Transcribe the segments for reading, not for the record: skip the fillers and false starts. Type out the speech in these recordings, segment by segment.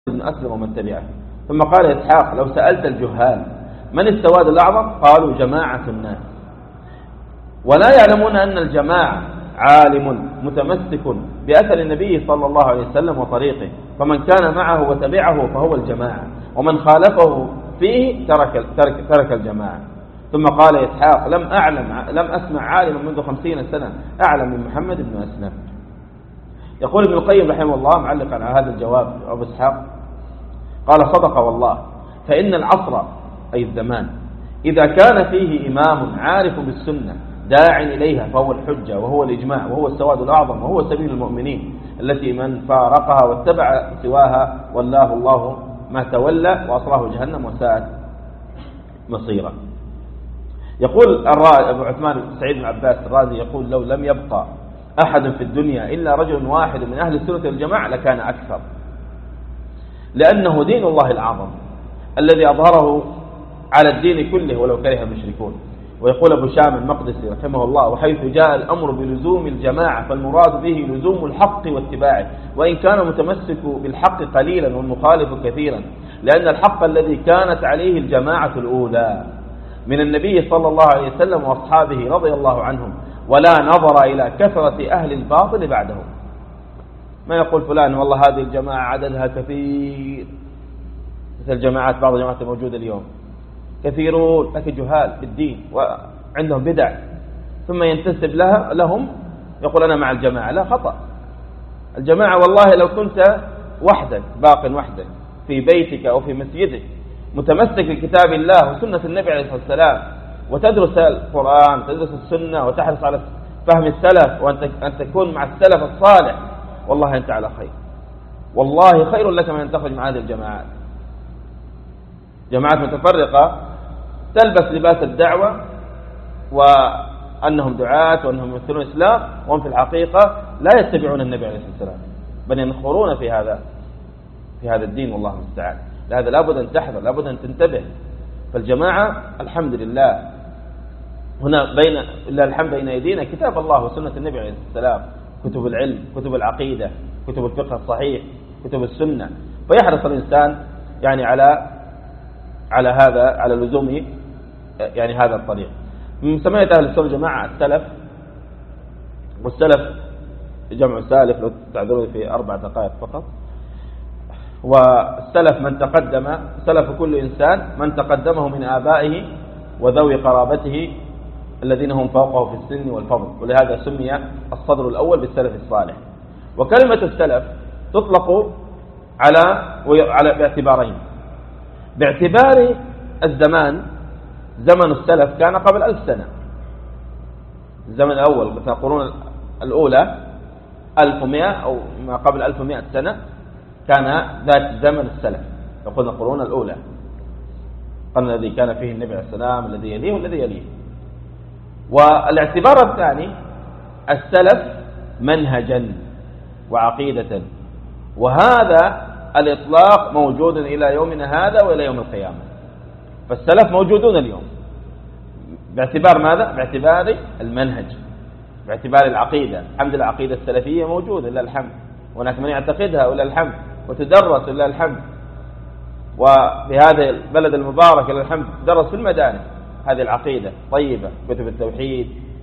بن أسلم ومن تبعه. ثم قال إسحاق: لو سألت الجهال من السواد الأعظم قالوا جماعة الناس، ولا يعلمون أن الجماعة عالم متمسك بأثر النبي صلى الله عليه وسلم وطريقه، فمن كان معه وتبعه فهو الجماعة، ومن خالفه فيه ترك الجماعة. ثم قال إسحاق: لم أسمع عالما منذ 50 سنة أعلم من محمد بن أسلم. يقول ابن القيم رحمه الله معلقا على هذا الجواب أبو إسحاق قال: صدق والله، فإن العصر أي الزمان إذا كان فيه إمام عارف بالسنة داع إليها فهو الحجة وهو الإجماع وهو السواد الأعظم وهو سبيل المؤمنين، التي من فارقها واتبع سواها والله الله ما تولى وأصلاه جهنم وساءت مصيرا. يقول أبو عثمان سعيد بن عباس الرازي يقول: لو لم يبقى أحد في الدنيا إلا رجل واحد من أهل السنة والجماعة لكان أكثر، لأنه دين الله الأعظم الذي أظهره على الدين كله ولو كره المشركون. ويقول أبو شام المقدسي رحمه الله: وحيث جاء الأمر بلزوم الجماعة فالمراد به لزوم الحق واتباعه، وإن كان متمسك بالحق قليلا والمخالف كثيرا، لأن الحق الذي كانت عليه الجماعة الأولى من النبي صلى الله عليه وسلم وأصحابه رضي الله عنهم، ولا نظر إلى كثرة أهل الباطل بعدهم. ما يقول فلان والله هذه الجماعة عددها كثير، مثل جماعات بعض الجماعات الموجودة اليوم كثيرون لكن جهال بالدين وعندهم بدع، ثم ينتسب لهم يقول أنا مع الجماعة. لا، خطأ. الجماعة والله لو كنت وحدك باق وحدك في بيتك أو في مسجدك متمسك بكتاب الله وسنة النبي عليه الصلاة والسلام وتدرس القرآن تدرس السنة وتحرص على فهم السلف وأن تكون مع السلف الصالح، والله أنت على خير، والله خير لك من أن تخرج مع هذه الجماعات. جماعات متفرقة تلبس لباس الدعوة وأنهم دعاة وأنهم يمثلون الإسلام، وهم في الحقيقة لا يتبعون النبي عليه الصلاة والسلام بل ينخرون في هذا الدين، والله المستعان. لهذا لابد أن تحذر، لابد أن تنتبه. فالجماعة الحمد لله هنا بين يدينا كتاب الله وسنة النبي عليه الصلاة والسلام، كتب العلم، كتب العقيدة، كتب الفقه الصحيح، كتب السنة، فيحرص الإنسان يعني على لزوم يعني هذا الطريق. من مسميات أهل السنة والجماعة السلف، والسلف جمع سالف لو تعذروني في 4 دقائق فقط. والسلف من تقدم، سلف كل إنسان من تقدمه من آبائه وذوي قرابته الذين هم فوقه في السن والفضل، ولهذا سمي الصدر الأول بالسلف الصالح. وكلمة السلف تطلق على باعتبارين: باعتبار الزمان، زمن السلف كان قبل 1000 سنة، الزمن الأول مثل القرون الأولى 1100 أو ما قبل 1100 سنة كان ذات زمن السلف، يقول القرون الأولى، القرن الذي كان فيه النبي عليه السلام الذي يليه والذي يليه. والاعتبار الثاني السلف منهجا وعقيدة، وهذا الإطلاق موجود إلى يومنا هذا وإلى يوم القيامة. فالسلف موجودون اليوم باعتبار ماذا؟ باعتبار المنهج، باعتبار العقيدة. الحمد لله العقيدة السلفية موجودة لله الحمد، وهناك من يعتقدها ولله الحمد وتدرس لله الحمد، وفي هذا البلد المبارك لله الحمد تدرس في المدارس هذه العقيدة طيبة، كتب التوحيد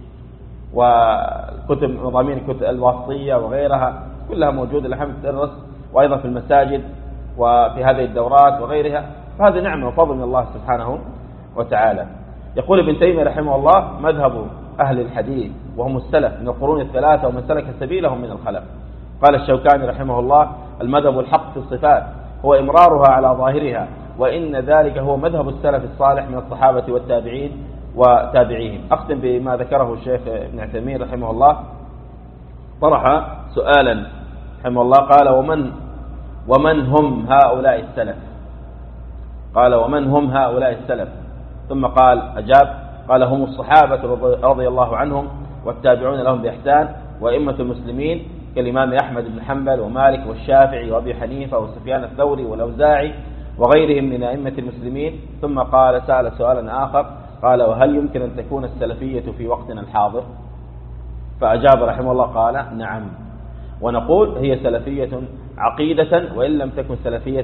وكتب مضامين كتب الواسطية وغيرها كلها موجودة لله الحمد تدرس، وأيضا في المساجد وفي هذه الدورات وغيرها. فهذه نعمة وفضل من الله سبحانه وتعالى. يقول ابن تيمية رحمه الله: مذهب أهل الحديث وهم السلف من القرون الثلاثة ومن سلك سبيلهم من الخلف. قال الشوكاني رحمه الله: المذهب الحق في الصفات هو إمرارها على ظاهرها، وإن ذلك هو مذهب السلف الصالح من الصحابة والتابعين وتابعيهم. أختم بما ذكره الشيخ ابن عثيمين رحمه الله، طرح سؤالا رحمه الله قال: ومن هم هؤلاء السلف؟ قال: ومن هم هؤلاء السلف؟ ثم أجاب قال: هم الصحابة رضي الله عنهم والتابعون لهم بإحسان وإمة المسلمين كالإمام أحمد بن حنبل ومالك والشافعي وأبي حنيفة وسفيان الثوري والأوزاعي وغيرهم من أئمة المسلمين. ثم سأل سؤالا آخر قال: وهل يمكن أن تكون السلفية في وقتنا الحاضر؟ فأجاب رحمه الله قال: نعم، ونقول هي سلفية عقيدة وإن لم تكن سلفية